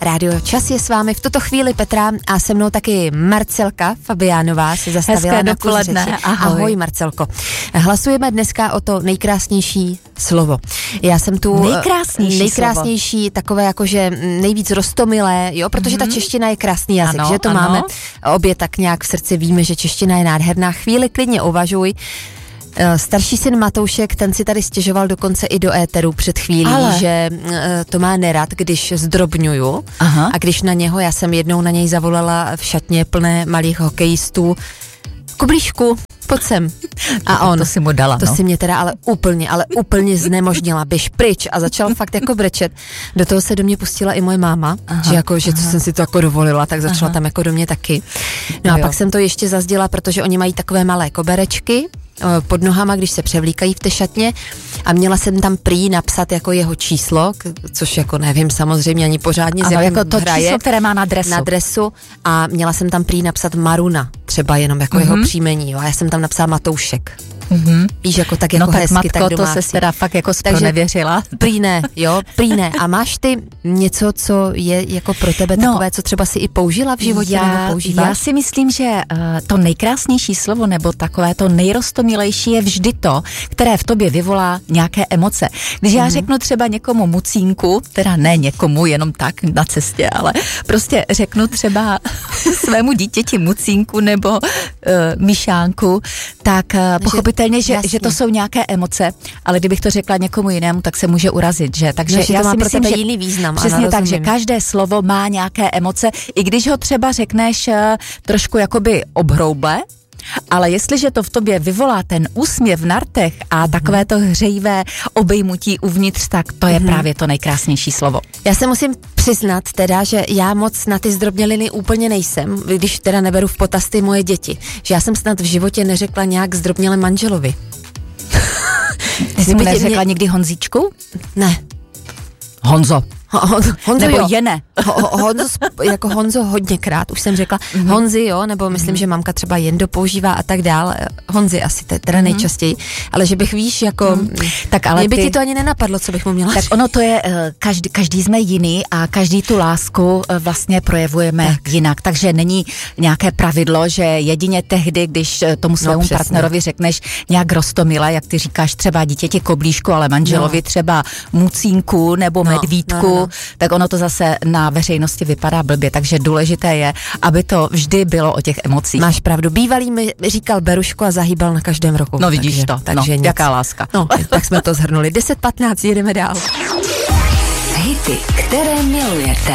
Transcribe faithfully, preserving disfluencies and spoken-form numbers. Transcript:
Rádio Čas je s vámi v tuto chvíli Petra a se mnou taky Marcelka Fabiánová se zastavila Hezké na dopoledne. kus řeči. Ahoj. Ahoj Marcelko. Hlasujeme dneska o to nejkrásnější slovo. Já jsem tu nejkrásnější, nejkrásnější slovo. Takové jakože nejvíc roztomilé, jo, protože mm-hmm. ta čeština je krásný jazyk, ano, že to ano. máme obě tak nějak v srdci, víme, že čeština je nádherná. Chvíli klidně uvažuj. Starší syn Matoušek, ten si tady stěžoval dokonce i do éteru před chvílí, Ale. že to má nerad, když zdrobňuju. Aha. A když na něho, já jsem jednou na něj zavolala v šatně plné malých hokejistů, Kublíšku, pojď sem. A on, to si mu dala, to no. si mě teda ale úplně, ale úplně znemožnila, běž pryč a začal fakt jako brečet. Do toho se do mě pustila i moje máma, aha, že jako, že co jsem si to jako dovolila, tak začala aha. tam jako do mě taky. No a jo. pak jsem to ještě zazděla, protože oni mají takové malé koberečky pod nohama, když se převlíkají v té šatně a měla jsem tam prý napsat jako jeho číslo, což jako nevím samozřejmě ani pořádně, ano, jako to hraje, číslo, které má na dresu. Na dresu a měla jsem tam prý napsat Maruna, třeba jenom jako mm-hmm. jeho příjmení, jo, a já jsem tam napsala Matoušek. Mm-hmm. Víš, jako tak jako no tak hezky, matko, tak domácí. To se teda fakt jako zpronevěřila. Prý ne, jo, prý ne. A máš ty něco, co je jako pro tebe no, takové, co třeba si i použila v životě já, nebo používáš? Já si myslím, že uh, to nejkrásnější slovo nebo takové to nejrostomilejší je vždy to, které v tobě vyvolá nějaké emoce. Když mm-hmm. já řeknu třeba někomu mucínku, teda ne někomu, jenom tak na cestě, ale prostě řeknu třeba svému dítěti mucínku nebo uh, myšánku, tak uh, pochopitelně Že, že to jsou nějaké emoce, ale kdybych to řekla někomu jinému, tak se může urazit, že? Takže no, já to má si pro myslím, tebe že jiný význam. Přesně ano, tak, rozumím. že každé slovo má nějaké emoce, i když ho třeba řekneš uh, trošku jakoby obhrouble, ale jestliže to v tobě vyvolá ten úsměv na rtech a mm-hmm. takové to hřejivé obejmutí uvnitř, tak to je mm-hmm. právě to nejkrásnější slovo. Já se musím přiznat teda, že já moc na ty zdrobněliny úplně nejsem, když teda neberu v potaz ty moje děti. Že já jsem snad v životě neřekla nějak zdrobněle manželovi. Ty jsi mu neřekla mě... někdy Honzíčku? Ne. Honzo. Honzo, nebo jo. Jene. Ho, Honzo, jako Honzo hodněkrát, už jsem řekla mm-hmm. Honzi, jo, nebo myslím, mm-hmm. že mamka třeba Jendo používá a tak dál. Honzi asi teda nejčastěji, ale že bych, víš, jako, mm. tak ale mě by ty... ti to ani nenapadlo, co bych mu měla Tak říct. ono to je, každý, každý jsme jiný a každý tu lásku vlastně projevujeme tak. jinak, takže není nějaké pravidlo, že jedině tehdy, když tomu svému no, partnerovi řekneš nějak roztomile, jak ty říkáš třeba dítěti koblíšku, ale manželovi no. třeba mucínku nebo no, medvídku, no, no. tak ono to zase na veřejnosti vypadá blbě, takže důležité je, aby to vždy bylo o těch emocích. Máš pravdu, bývalý mi říkal Beruško a zahýbal na každém roku. No vidíš takže, to, takže no, jaká láska. No, tak jsme to shrnuli. deset patnáct, jedeme dál. Hity, které milujete.